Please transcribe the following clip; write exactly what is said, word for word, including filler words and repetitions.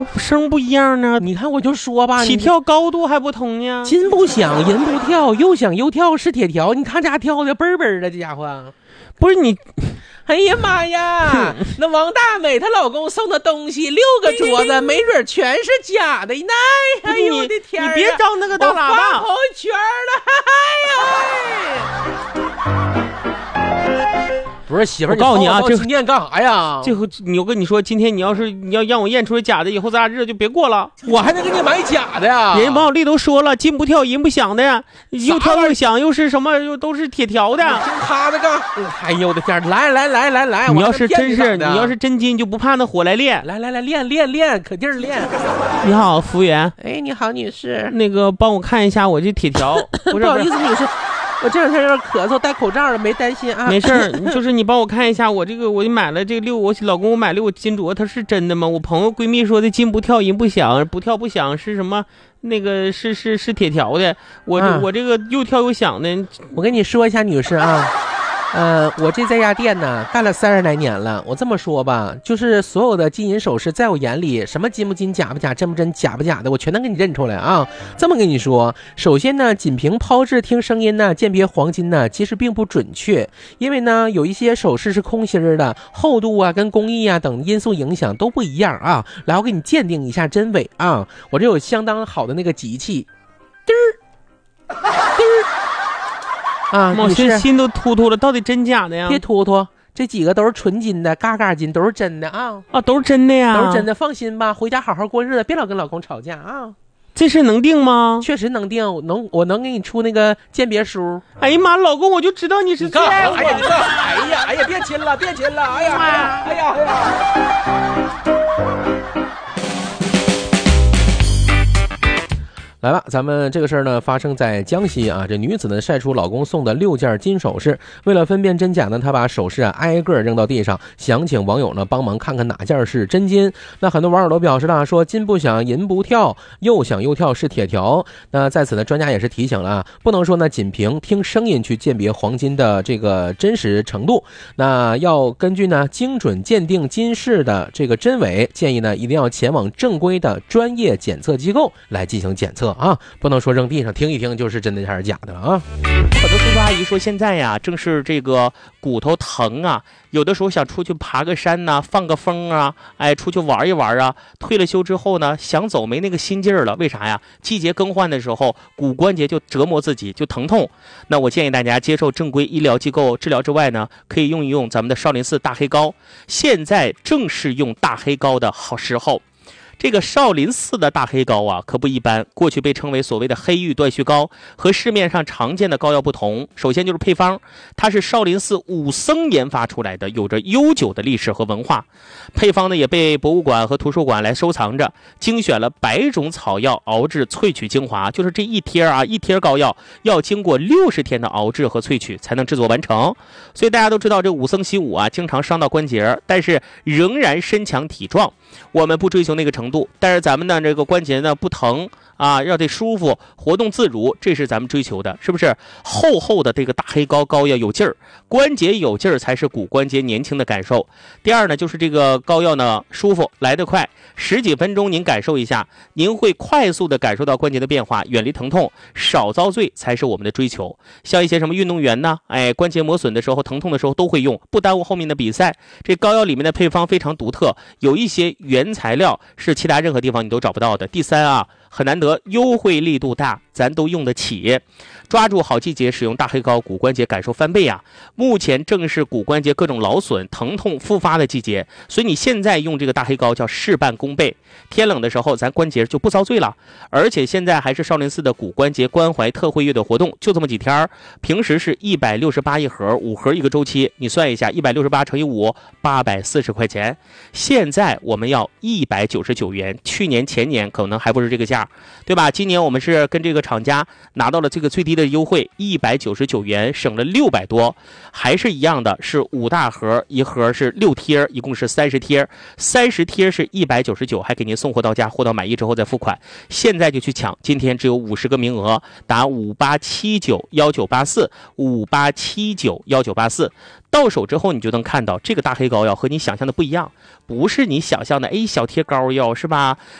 声不一样呢？ 你看我就说吧， 起跳高度还不同呢。 金不响银不跳，又响又跳是铁条。你看这家跳的嘣嘣的，这家伙不是你。 哎呀妈呀！那王大美她老公送的东西六个镯子，没准全是假的。那哎呦我的天、啊！ 你别照那个大喇叭， 我发朋友圈了。哎呀！不是媳妇儿， 我告诉你啊，这今天干啥呀？ 这回你我跟你说，今天你要是你要让我验出来假的，以后咱俩日子就别过了。 我还能给你买假的呀？ 人家王小丽都说了，金不跳银不响的呀，又跳又响，又是什么又都是铁条的。 听他的干？哎呦我的天！来来来来来， 你要是真是你要是真金，就不怕那火来练。 来来来练练练，可劲儿练。 你好，服务员。 哎，你好，女士。 那个帮我看一下我这铁条。 不好意思，女士。我这两天有点咳嗽，戴口罩了，没担心啊。 没事儿，就是你帮我看一下，我这个我买了这个六，我老公我买六个金镯，它是真的吗？我朋友闺蜜说的金不跳银不响，不跳不响是什么？那个是是是铁条的，我这、啊、我这个又跳又响的。 我跟你说一下，女士啊。呃，我这这家店呢干了三十来年了。我这么说吧，就是所有的金银首饰，在我眼里，什么金不金、假不假、真不真、假不假的，我全能给你认出来啊。这么跟你说，首先呢，仅凭抛掷听声音呢，鉴别黄金呢，其实并不准确，因为呢，有一些首饰是空心的，厚度啊、跟工艺啊等因素影响都不一样啊。来，我给你鉴定一下真伪啊。我这有相当好的那个机器，嘚儿，嘚儿。啊， 我这心都突突了，到底真假的呀？ 别突突，这几个都是纯金的，嘎嘎金，都是真的啊！ 啊，都是真的呀， 都是真的，放心吧，回家好好过日子，别老跟老公吵架啊！ 这事能定吗？ 确实能定，我能，我能给你出那个鉴别书。 哎呀妈，老公，我就知道你是这样。哎呀，你干哎呀，哎呀，别亲了，别亲了，哎呀，哎呀，哎呀，哎呀。来吧，咱们这个事儿呢发生在江西啊。这女子呢晒出老公送的六件金首饰，为了分辨真假呢，她把首饰啊挨个扔到地上，想请网友呢帮忙看看哪件是真金。那很多网友都表示了，说金不响银不跳，又响又跳是铁条。那在此呢，专家也是提醒了啊，不能说呢仅凭听声音去鉴别黄金的这个真实程度，那要根据呢精准鉴定金饰的这个真伪，建议呢一定要前往正规的专业检测机构来进行检测。啊，不能说扔地上听一听就是真的还是假的啊！ 很多叔叔阿姨说，现在呀，正是这个骨头疼啊，有的时候想出去爬个山呐、啊，放个风啊，哎，出去玩一玩啊。退了休之后呢，想走没那个心劲儿了，为啥呀？季节更换的时候，骨关节就折磨自己，就疼痛。那我建议大家接受正规医疗机构治疗之外呢，可以用一用咱们的少林寺大黑膏。现在正是用大黑膏的好时候。这个少林寺的大黑膏啊，可不一般。过去被称为所谓的黑玉断续膏，和市面上常见的膏药不同。首先就是配方，它是少林寺武僧研发出来的，有着悠久的历史和文化。配方呢也被博物馆和图书馆来收藏着，精选了百种草药熬制萃取精华，就是这一贴啊，一贴膏药要经过六十天的熬制和萃取才能制作完成。所以大家都知道，这武僧习武啊，经常伤到关节，但是仍然身强体壮。我们不追求那个程度，但是咱们呢这个关节呢不疼啊，要得舒服，活动自如，这是咱们追求的，是不是？厚厚的这个大黑膏膏要有劲儿，关节有劲儿才是骨关节年轻的感受。第二呢，就是这个膏药呢舒服，来得快，十几分钟您感受一下，您会快速的感受到关节的变化，远离疼痛，少遭罪才是我们的追求。像一些什么运动员呢，哎，关节磨损的时候、疼痛的时候都会用，不耽误后面的比赛。这膏药里面的配方非常独特，有一些原材料是其他任何地方你都找不到的。第三啊，很难得，优惠力度大，咱都用得起。抓住好季节使用大黑膏，骨关节感受翻倍啊！目前正是骨关节各种劳损、疼痛复发的季节，所以你现在用这个大黑膏叫事半功倍。天冷的时候，咱关节就不遭罪了。而且现在还是少林寺的骨关节关怀特惠月的活动，就这么几天，平时是一百六十八一盒，五盒一个周期，你算一下，一百六十八乘以五，八百四十块钱。现在我们要一百九十九元，去年前年可能还不是这个价。 价，对吧？今年我们是跟这个厂家拿到了这个最低的优惠，一百九十九元，省了六百多，还是一样的，是五大盒，一盒是六贴，一共是三十贴，三十贴是一百九十九，还给您送货到家，货到满意之后再付款。现在就去抢，今天只有五十个名额，打五八七九幺九八四，五八七九幺九八四。到手之后，你就能看到这个大黑膏药和你想象的不一样，不是你想象的哎小贴膏药是吧？